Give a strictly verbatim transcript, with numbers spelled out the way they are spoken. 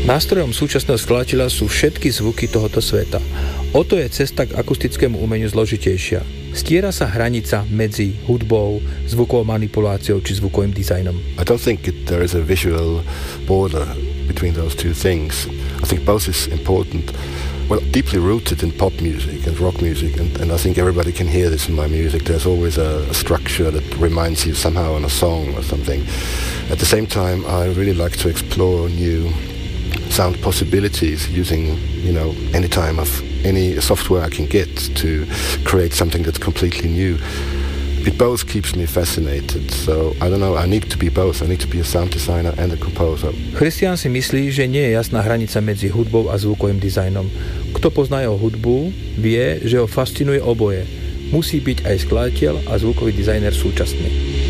Nástrojom súčasného skladateľa sú všetky zvuky tohoto sveta. O to je cesta k akustickému umeniu zložitejšia. Stiera sa hranica medzi hudbou, zvukovou manipuláciou či zvukovým dizajnom. I don't think it, there is a visual border between those two things. I think both is important. Well, deeply rooted in pop music and rock music, and, and I think everybody can hear this in my music. There's always a, a structure that reminds you somehow in a song or something. At the same time, I really like to explore new sound possibilities using, you know, any time of any software I can get to create something that's completely new. It both keeps me fascinated, so I don't know, I need to be both. I need to be a sound designer and a composer. Christian si myslí, že nie je jasná hranica medzi hudbou a zvukovým dizajnom. Kto pozná jeho hudbu, vie, že ho fascinuje oboje. Musí byť aj skladateľ a zvukový dizajner súčasne.